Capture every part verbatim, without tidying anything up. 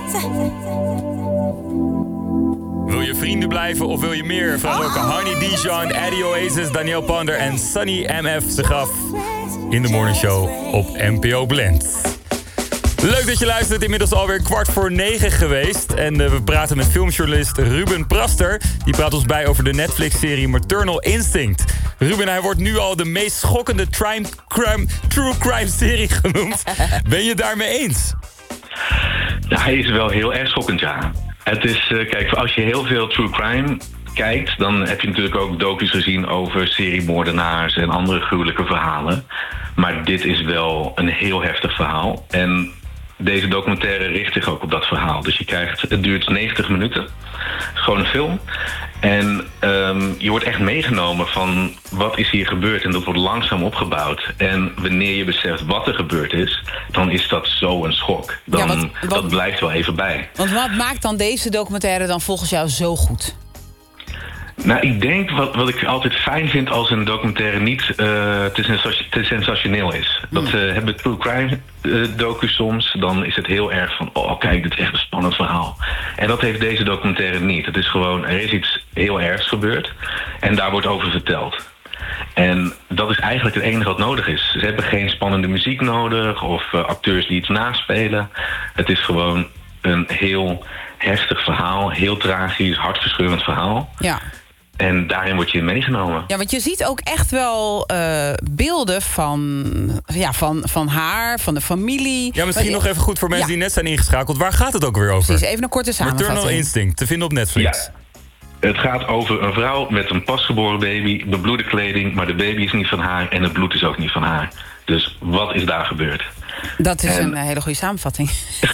Wil je vrienden blijven of wil je meer? Vraag ook Honey Dijon, Eddie Oasis, Daniel Pander en Sunny M F zich af in de Morning Show op N P O Blend. Leuk dat je luistert. Inmiddels alweer kwart voor negen geweest. En uh, we praten met filmjournalist Ruben Praster. Die praat ons bij over de Netflix-serie Maternal Instinct. Ruben, hij wordt nu al de meest schokkende crime, crime, true crime-serie genoemd. Ben je het daarmee eens? Ja, hij is wel heel erg schokkend, ja. Het is, uh, kijk, als je heel veel true crime kijkt, dan heb je natuurlijk ook docu's gezien over seriemoordenaars en andere gruwelijke verhalen. Maar dit is wel een heel heftig verhaal. En deze documentaire richt zich ook op dat verhaal. Dus je krijgt, het duurt negentig minuten. Gewoon een film. En um, je wordt echt meegenomen van wat is hier gebeurd. En dat wordt langzaam opgebouwd. En wanneer je beseft wat er gebeurd is, dan is dat zo een schok. Dan, ja, wat, wat, dat blijft wel even bij. Want wat maakt dan deze documentaire dan volgens jou zo goed? Nou, ik denk wat, wat ik altijd fijn vind als een documentaire niet uh, te, sensatio- te sensationeel is. Dat uh, hebben true crime uh, docu's soms, dan is het heel erg van, oh kijk, dit is echt een spannend verhaal. En dat heeft deze documentaire niet. Het is gewoon, er is iets heel ergs gebeurd en daar wordt over verteld. En dat is eigenlijk het enige wat nodig is. Ze hebben geen spannende muziek nodig of uh, acteurs die iets naspelen. Het is gewoon een heel heftig verhaal, heel tragisch, hartverscheurend verhaal. Ja. En daarin word je in meegenomen. Ja, want je ziet ook echt wel uh, beelden van, ja, van, van haar, van de familie. Ja, misschien nog even goed voor mensen ja. die net zijn ingeschakeld. Waar gaat het ook weer over? Precies, even een korte samenvatting. Maternal Instinct, te vinden op Netflix. Ja. Het gaat over een vrouw met een pasgeboren baby, bebloede kleding, maar de baby is niet van haar en het bloed is ook niet van haar. Dus wat is daar gebeurd? Dat is en... een hele goede samenvatting.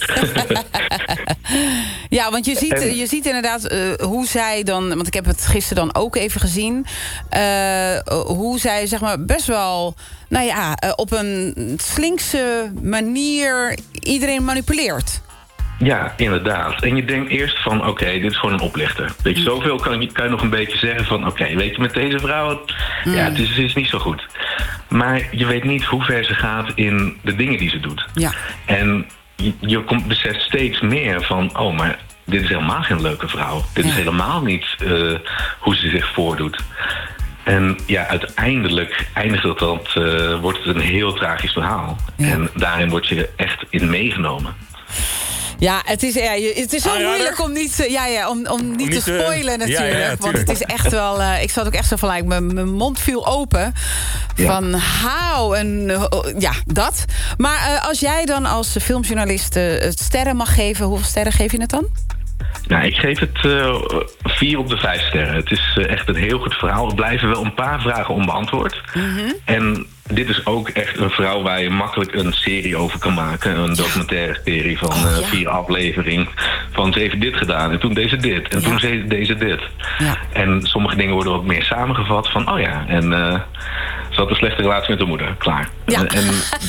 Ja, want je ziet, en... je ziet inderdaad uh, hoe zij dan, want ik heb het gisteren dan ook even gezien, uh, hoe zij zeg maar best wel, nou ja, uh, op een slinkse manier iedereen manipuleert. Ja, inderdaad. En je denkt eerst van, oké, okay, dit is gewoon een oplichter. Weet je, zoveel kan je, kan je nog een beetje zeggen van, oké, okay, weet je, met deze vrouw, mm. ja, het is, het is niet zo goed. Maar je weet niet hoe ver ze gaat in de dingen die ze doet. Ja. En je, je komt, beseft steeds meer van, oh, maar dit is helemaal geen leuke vrouw. Dit ja. is helemaal niet uh, hoe ze zich voordoet. En ja, uiteindelijk eindigt het dat, uh, wordt het een heel tragisch verhaal. Ja. En daarin word je echt in meegenomen. Ja, het is, ja, het is zo moeilijk om niet, ja, ja, om, om niet, niet te spoilen natuurlijk. Ja, ja, want het is echt wel, uh, ik zat ook echt zo van, like, mijn, mijn mond viel open. Ja. Van hauw, en uh, ja, dat. Maar uh, als jij dan als filmjournalist uh, het sterren mag geven, hoeveel sterren geef je het dan? Nou, ik geef het uh, vier op de vijf sterren. Het is uh, echt een heel goed verhaal. Er blijven wel een paar vragen onbeantwoord. Mm-hmm. En dit is ook echt een verhaal waar je makkelijk een serie over kan maken. Een documentaire serie van uh, oh, ja. vier afleveringen. Van ze heeft dit gedaan en toen deze dit. En ja. toen ze deze dit. Ja. En sommige dingen worden ook meer samengevat van, oh ja, en uh, ze had een slechte relatie met haar moeder. Klaar. Ja. En,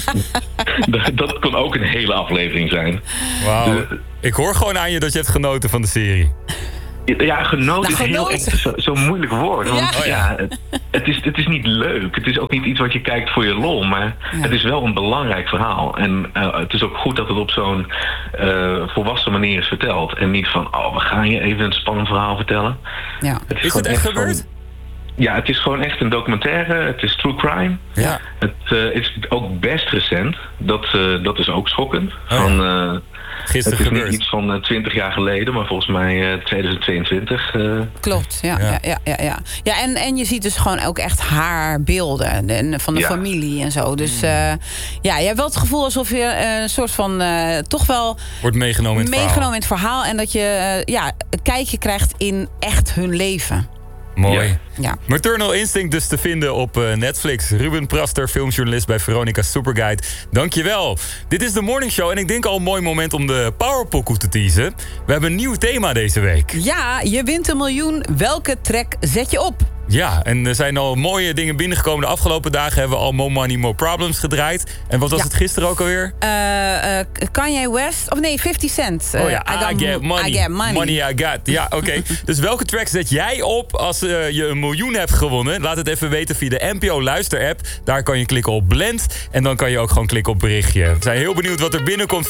en dat kon ook een hele aflevering zijn. Wauw. De, ik hoor gewoon aan je dat je hebt genoten van de serie. Ja, genoten nou, is heel echt zo'n zo moeilijk woord. Want ja. Ja, het, het, is, het is niet leuk. Het is ook niet iets wat je kijkt voor je lol. Maar ja. het is wel een belangrijk verhaal. En uh, het is ook goed dat het op zo'n uh, volwassen manier is verteld. En niet van, oh, we gaan je even een spannend verhaal vertellen. Ja. Het is, is het echt gebeurd? Van, ja, het is gewoon echt een documentaire. Het is true crime. Ja. Het uh, is ook best recent. Dat, uh, dat is ook schokkend. Oh, ja. Van... Uh, Gisteren het is gebeurd. niet iets van twintig jaar geleden, maar volgens mij uh, tweeduizend tweeëntwintig. Uh... Klopt, ja. ja. ja, ja, ja. ja en, en je ziet dus gewoon ook echt haar beelden en, van de ja. familie en zo. Dus uh, ja, je hebt wel het gevoel alsof je uh, een soort van uh, toch wel... Wordt meegenomen in het meegenomen verhaal. in het verhaal. En dat je uh, ja, een kijkje krijgt in echt hun leven. Mooi. Ja. Ja. Maternal Instinct dus te vinden op uh, Netflix. Ruben Praster, filmjournalist bij Veronica Superguide. Dankjewel. Dit is de Morning Show en ik denk al een mooi moment om de Powerpokoe te teasen. We hebben een nieuw thema deze week. Ja, je wint een miljoen. Welke track zet je op? Ja, en er zijn al mooie dingen binnengekomen. De afgelopen dagen hebben we al More Money, More Problems gedraaid. En wat was ja. het gisteren ook alweer? Uh, uh, Kanye West, of nee, fifty cent. Uh, oh ja, I, I, get money. I get money. Money I got. Ja, oké. Okay. Dus welke track zet jij op als uh, je een miljoen hebt gewonnen? Laat het even weten via de N P O Luister-app. Daar kan je klikken op Blend. En dan kan je ook gewoon klikken op berichtje. We zijn heel benieuwd wat er binnenkomt.